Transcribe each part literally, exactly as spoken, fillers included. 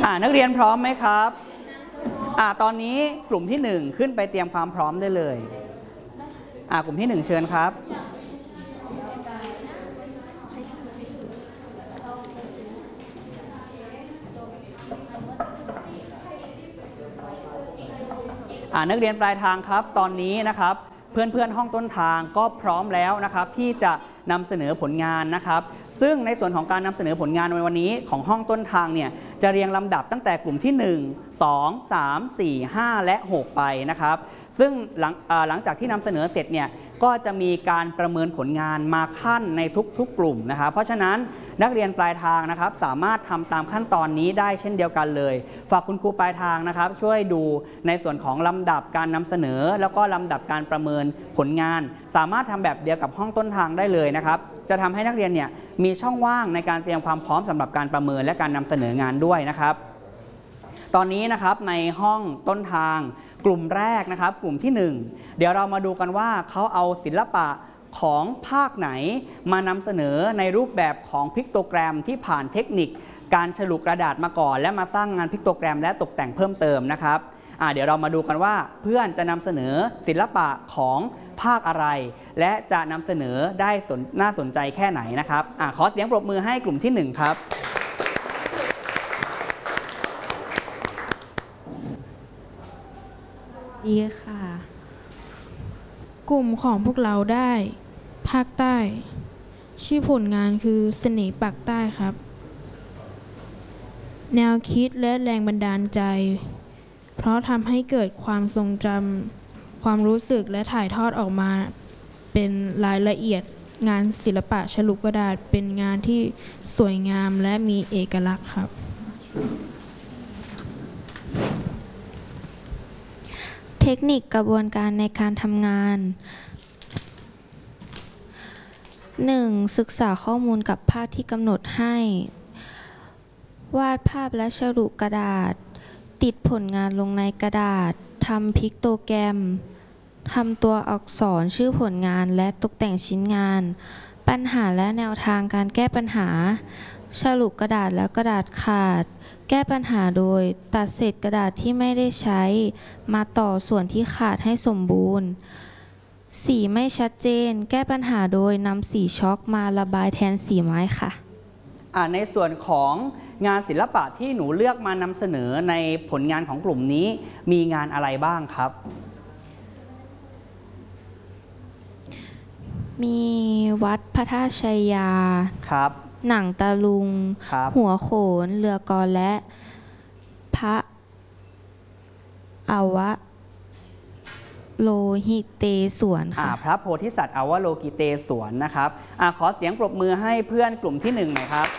อ่านักเรียนพร้อมไหมครับอ่าตอนนี้กลุ่มที่หนึ่งขึ้นไปเตรียมความพร้อมได้เลยอ่ากลุ่มที่หนึ่งเชิญครับอ่านักเรียนปลายทางครับตอนนี้นะครับเพื่อนๆห้องต้นทางก็พร้อมแล้วนะครับที่จะนำเสนอผลงานนะครับซึ่งในส่วนของการนำเสนอผลงานในวันนี้ของห้องต้นทางเนี่ยจะเรียงลำดับตั้งแต่กลุ่มที่หนึ่ง สอง สาม สี่ ห้า และหกไปนะครับซึ่งหลังหลังจากที่นำเสนอเสร็จเนี่ยก็จะมีการประเมินผลงานมาขั้นในทุกๆกลุ่มนะครับเพราะฉะนั้นนักเรียนปลายทางนะครับสามารถทำตามขั้นตอนนี้ได้เช่นเดียวกันเลยฝากคุณครูปลายทางนะครับช่วยดูในส่วนของลำดับการนำเสนอแล้วก็ลำดับการประเมินผลงานสามารถทำแบบเดียวกับห้องต้นทางได้เลยนะครับจะทำให้นักเรียนเนี่ยมีช่องว่างในการเตรียมความพร้อมสำหรับการประเมินและการนำเสนองานด้วยนะครับตอนนี้นะครับในห้องต้นทางกลุ่มแรกนะครับกลุ่มที่หนึ่งเดี๋ยวเรามาดูกันว่าเขาเอาศิลปะของภาคไหนมานำเสนอในรูปแบบของพิกโตแกรมที่ผ่านเทคนิคการฉลุกระดาษมาก่อนและมาสร้างงานพิกโตแกรมและตกแต่งเพิ่มเติมนะครับอ่าเดี๋ยวเรามาดูกันว่าเพื่อนจะนำเสนอศิลปะของภาคอะไรและจะนำเสนอได้น่าสนใจแค่ไหนนะครับอ่าขอเสียงปรบมือให้กลุ่มที่หนึ่งครับดีค่ะกลุ่มของพวกเราได้ภาคใต้ชื่อผลงานคือเสน่ห์ปากใต้ครับแนวคิดและแรงบันดาลใจเพราะทำให้เกิดความทรงจำความรู้สึกและถ่ายทอดออกมาเป็นรายละเอียดงานศิลปะฉลุกระดาษเป็นงานที่สวยงามและมีเอกลักษณ์ครับเทคนิคกระบวนการในการทำงาน หนึ่ง. ศึกษาข้อมูลกับภาพที่กำหนดให้วาดภาพและฉลุกระดาษติดผลงานลงในกระดาษทำพิกโตแกรมทำตัวอักษรชื่อผลงานและตกแต่งชิ้นงานปัญหาและแนวทางการแก้ปัญหาฉลุกระดาษและกระดาษขาดแก้ปัญหาโดยตัดเศษกระดาษที่ไม่ได้ใช้มาต่อส่วนที่ขาดให้สมบูรณ์สีไม่ชัดเจนแก้ปัญหาโดยนำสีช็อกมาระบายแทนสีไม้ค่ะในส่วนของงานศิลปะที่หนูเลือกมานำเสนอในผลงานของกลุ่มนี้มีงานอะไรบ้างครับมีวัดพระธาตุชัยยาครับหนังตะลุงหัวโขนเรือกรและพระอวโลหิเตศวรค่ะพระโพธิสัตว์อวโลกิเตศวรนะครับอขอเสียงปรบมือให้เพื่อนกลุ่มที่หนึ่งหน่อยครับ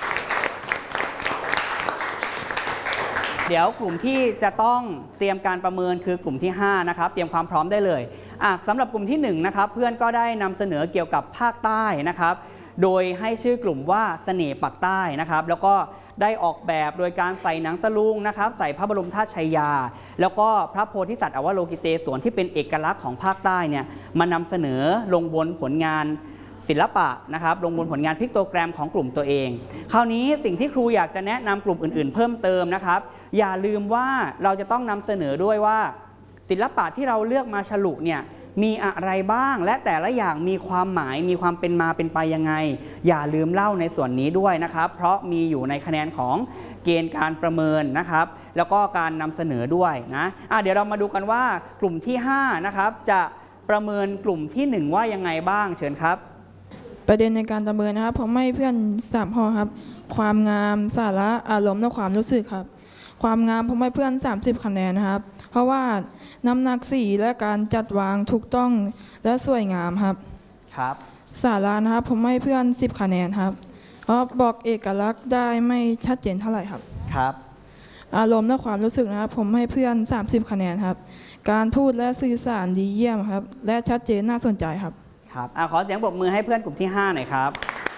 เดี๋ยวกลุ่มที่จะต้องเตรียมการประเมินคือกลุ่มที่ห้านะครับเตรียมความพร้อมได้เลยสำหรับกลุ่มที่หนึ่งนะครับเพื่อนก็ได้นำเสนอเกี่ยวกับภาคใต้นะครับโดยให้ชื่อกลุ่มว่าเสน่ห์ปากใต้นะครับแล้วก็ได้ออกแบบโดยการใส่หนังตะลุงนะครับใส่พระบรมธาตุชัยยาแล้วก็พระโพธิสัตว์อวโลกิเตศวรที่เป็นเอกลักษณ์ของภาคใต้เนี่ยมานำเสนอลงบนผลงานศิลปะนะครับลงบนผลงานพิกโตแกรมของกลุ่มตัวเองคราวนี้สิ่งที่ครูอยากจะแนะนำกลุ่มอื่นๆเพิ่มเติมนะครับอย่าลืมว่าเราจะต้องนำเสนอด้วยว่าศิลปะที่เราเลือกมาฉลุเนี่ยมีอะไรบ้างและแต่ละอย่างมีความหมายมีความเป็นมาเป็นไปยังไงอย่าลืมเล่าในส่วนนี้ด้วยนะครับเพราะมีอยู่ในคะแนนของเกณฑ์การประเมินนะครับแล้วก็การนำเสนอด้วยนะะเดี๋ยวเรามาดูกันว่ากลุ่มที่ห้านะครับจะประเมินกลุ่มที่หนึ่งว่ายังไงบ้างเชิญครับประเด็นในการประเมินนะครับผมให้เพื่อนสามข้อครับความงามสาระอารมณ์และความรู้สึกครับความงามผมให้เพื่อนสามสิบคะแนนนะครับเพราะว่าน้ำหนักสีและการจัดวางถูกต้องและสวยงามครับครับสาระนะครับผมให้เพื่อนสิบคะแนนครับเพราะบอกเอกลักษณ์ได้ไม่ชัดเจนเท่าไหร่ครับครับอารมณ์และความรู้สึกนะครับผมให้เพื่อนสามสิบคะแนนครับการพูดและสื่อสารดีเยี่ยมครับและชัดเจนน่าสนใจครับครับขอเสียงปรบมือให้เพื่อนกลุ่มที่ห้าหน่อยครับ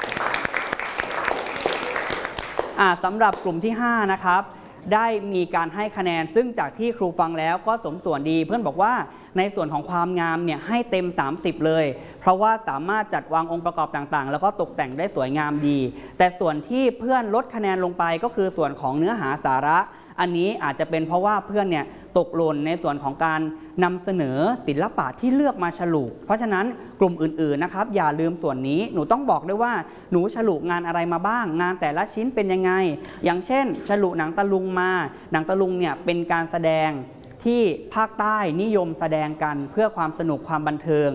สำหรับกลุ่มที่ห้านะครับได้มีการให้คะแนนซึ่งจากที่ครูฟังแล้วก็สมส่วนดีเพื่อนบอกว่าในส่วนของความงามเนี่ยให้เต็มสามสิบเลยเพราะว่าสามารถจัดวางองค์ประกอบต่างๆแล้วก็ตกแต่งได้สวยงามดีแต่ส่วนที่เพื่อนลดคะแนนลงไปก็คือส่วนของเนื้อหาสาระอันนี้อาจจะเป็นเพราะว่าเพื่อนเนี่ยตกหล่นในส่วนของการนำเสนอศิลปะที่เลือกมาฉลุเพราะฉะนั้นกลุ่มอื่นๆนะครับอย่าลืมส่วนนี้หนูต้องบอกด้วยว่าหนูฉลุงานอะไรมาบ้างงานแต่ละชิ้นเป็นยังไงอย่างเช่นฉลุหนังตะลุงมาหนังตะลุงเนี่ยเป็นการแสดงที่ภาคใต้นิยมแสดงกันเพื่อความสนุกความบันเทิง